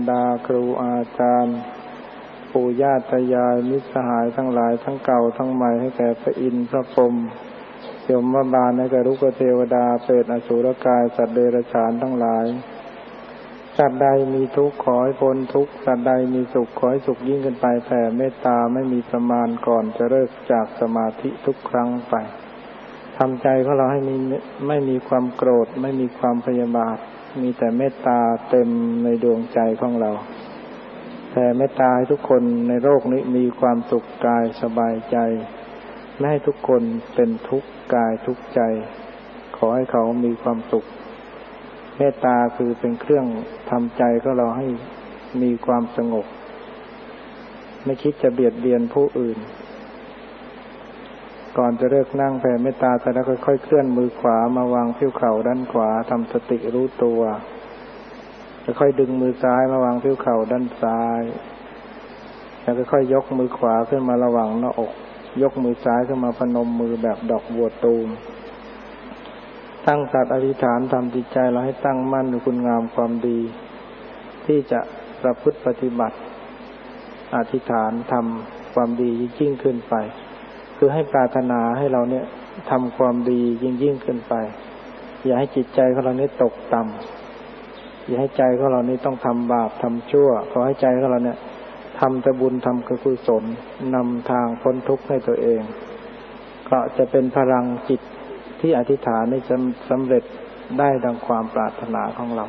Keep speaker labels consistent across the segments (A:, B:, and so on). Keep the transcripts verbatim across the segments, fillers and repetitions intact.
A: ดาครูอาจารย์ปู่ย่าตายายมิตรสหายทั้งหลายทั้งเก่าทั้งใหม่ให้แก่พระอินทร์พระพรหมยมบาลให้แก่ลูกเทวดาเปรตอสุรกายสัตว์เดรัจฉานทั้งหลายสัตว์ใดมีทุกข์ขอให้พ้นทุกข์สัตว์ใดมีสุขขอให้สุขยิ่งขึ้นไปแผ่เมตตาไม่มีประมาณก่อนจะเลิกจากสมาธิทุกครั้งไปทำใจของเราให้มีไม่มีความโกรธไม่มีความพยาบาทมีแต่เมตตาเต็มในดวงใจของเราแผ่เมตตาให้ทุกคนในโลกนี้มีความสุขกายสบายใจไม่ให้ทุกคนเป็นทุกข์กายทุกข์ใจขอให้เขามีความสุขเมตตาคือเป็นเครื่องทำใจของเราให้มีความสงบไม่คิดจะเบียดเบียนผู้อื่นก่อนจะเลิกนั่งแผ่เมตตาเสร็จแล้วค่อยๆเคลื่อนมือขวามาวางที่เข่าด้านขวาทำสติรู้ตัวแล้วค่อยดึงมือซ้ายมาวางที่เข่าด้านซ้ายแล้วค่อยๆยกมือขวาขึ้นมาระหว่างหน้าอกยกมือซ้ายขึ้นมาพนมมือแบบดอกบัวตูมตั้งสัตย์อธิษฐานทำจิตใจเราให้ตั้งมั่นในคุณงามความดีที่จะประพฤติปฏิบัติอธิษฐานทำความดียิ่งขึ้นไปคือให้ปรารถนาให้เราเนี่ยทำความดียิ่งยิ่งขึ้นไปอย่าให้จิตใจของเราเนี่ยตกต่ำอย่าให้ใจของเรานี่ต้องทำบาปทำชั่วขอให้ใจของเราเนี่ยทำแต่บุญทำกุศลนำทางพ้นทุกข์ให้ตัวเองก็จะเป็นพลังจิตที่อธิษฐานนี้จะสำเร็จได้ดังความปรารถนาของเรา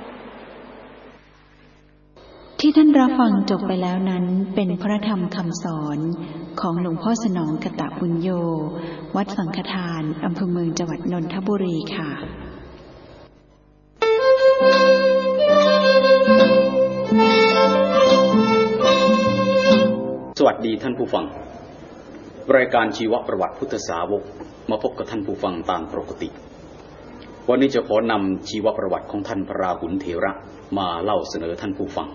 B: ที่ท่านรับฟังจบไปแล้วนั้นเป็นพระธรรมคำสอนของหลวงพ่อสนองกตปุญโญวัดสังฆทานอำเภอเมืองจังหวัดนนทบุรีค่ะ
C: สวัสดีท่านผู้ฟังรายการชีวประวัติพุทธสาวกมาพบกับท่านผู้ฟังตามปกติวันนี้จะขอนำชีวประวัติของท่านพระราหุลเถระมาเล่าเสนอท่านผู้ฟัง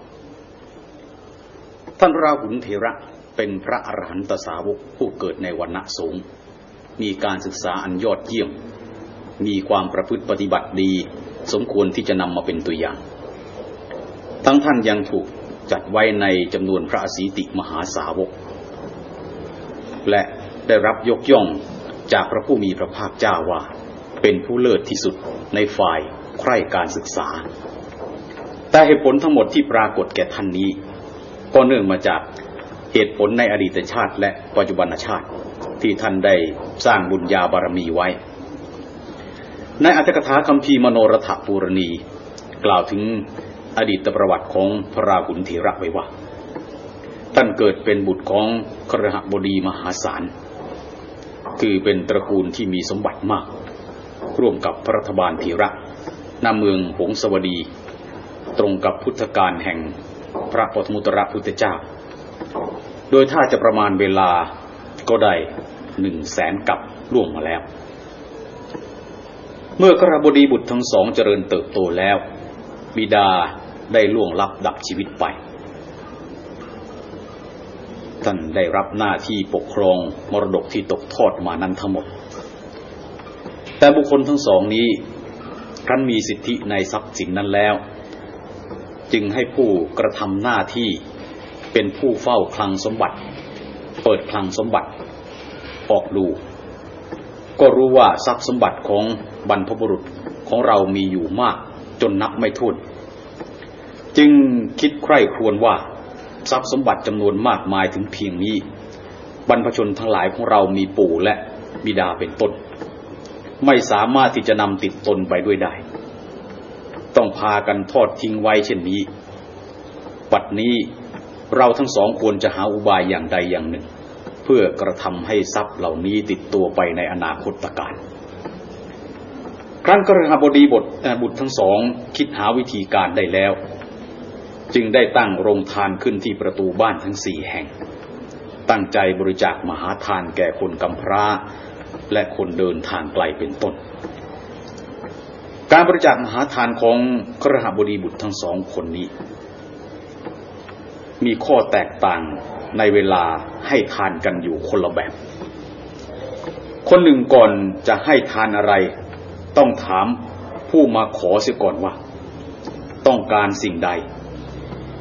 C: ท่านพระราหุลเถระเป็นพระอรหันตสาวกผู้เกิดในวรรณะสูงมีการศึกษาอันยอดเยี่ยมมีความประพฤติปฏิบัติดีสมควรที่จะนำมาเป็นตัวอย่างทั้งท่านยังถูกจัดไว้ในจำนวนพระอสีติมหาสาวกและได้รับยกย่องจากพระผู้มีพระภาคเจ้าว่าเป็นผู้เลิศที่สุดในฝ่ายใคร่การศึกษาแต่เหตุผลทั้งหมดที่ปรากฏแก่ท่านนี้ก็เนื่องมาจากเหตุผลในอดีตชาติและปัจจุบันชาติที่ท่านได้สร้างบุญญาบารมีไว้ในอรรถกถาคัมภีร์มโนรถปูรณีกล่าวถึงอดีตประวัติของพระราหุลเถระไว้ว่าท่านเกิดเป็นบุตรของคฤหบดีมหาศาลคือเป็นตระกูลที่มีสมบัติมากร่วมกับพระรัฐบาลเถระณเมืองหงสวดีตรงกับพุทธกาลแห่งพระปฐมุตระพุทธเจ้าโดยถ้าจะประมาณเวลาก็ได้หนึ่งแสนกับล่วงมาแล้วเมื่อคฤหบดีบุตรทั้งสองเจริญเติบโตแล้วบิดาได้ล่วงลับดับชีวิตไปท่านได้รับหน้าที่ปกครองมรดกที่ตกทอดมานั้นทั้งหมดแต่บุคคลทั้งสองนี้ครั้นมีสิทธิในทรัพย์สินนั้นแล้วจึงให้ผู้กระทำหน้าที่เป็นผู้เฝ้าคลังสมบัติเปิดคลังสมบัติออกดูก็รู้ว่าทรัพย์สมบัติของบรรพบุรุษของเรามีอยู่มากจนนับไม่ถ้วนจึงคิดใคร่ครวญว่าทรัพย์สมบัติจำนวนมากมายถึงเพียงนี้บรรพชนทั้งหลายของเรามีปู่และบิดาเป็นต้นไม่สามารถที่จะนำติดตนไปด้วยได้ต้องพากันทอดทิ้งไว้เช่นนี้บัดนี้เราทั้งสองควรจะหาอุบายอย่างใดอย่างหนึ่งเพื่อกระทำให้ทรัพย์เหล่านี้ติดตัวไปในอนาคตการครั้นคฤหบดีบทบุตรทั้งสองคิดหาวิธีการได้แล้วจึงได้ตั้งโรงทานขึ้นที่ประตูบ้านทั้งสี่แห่งตั้งใจบริจาคมหาทานแก่คนกำพร้าและคนเดินทางไกลเป็นต้นการบริจาคมหาทานของคฤหบดีบุตรทั้งสองคนนี้มีข้อแตกต่างในเวลาให้ทานกันอยู่คนละแบบคนหนึ่งก่อนจะให้ทานอะไรต้องถามผู้มาขอเสียก่อนว่าต้องการสิ่งใด